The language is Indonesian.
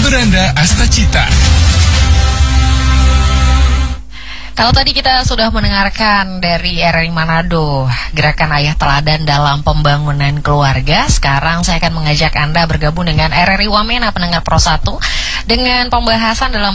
Beranda Astacita. Kalau tadi kita sudah mendengarkan dari RRI Manado, Gerakan Ayah Teladan dalam Pembangunan Keluarga. Sekarang saya akan mengajak Anda bergabung dengan RRI Wamena, pendengar Pro 1, dengan pembahasan dalam